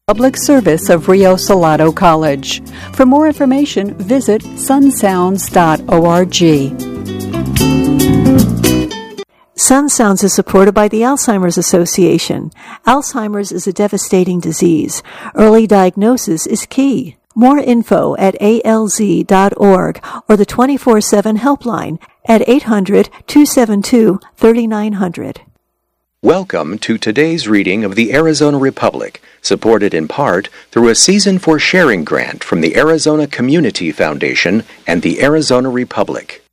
Public service of Rio Salado College. For more information, visit sunsounds.org. Sun Sounds is supported by the Alzheimer's Association. Alzheimer's is a devastating disease. Early diagnosis is key. More info at alz.org or the 24/7 helpline at 800-272-3900. Welcome to today's reading of the Arizona Republic, supported in part through a Season for Sharing grant from the Arizona Community Foundation and the Arizona Republic.